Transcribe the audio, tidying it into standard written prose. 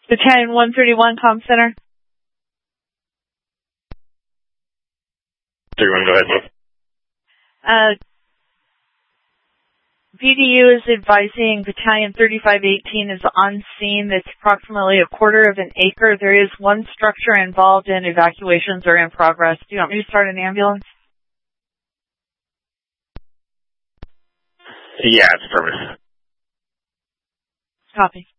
Battalion 131, Comm Center. 31, go ahead. VDU is advising Battalion 3518 is on scene. It's approximately a quarter of an acre. There is one structure involved and evacuations are in progress. Do you want me to start an ambulance? Yeah, it's affirmative. Copy.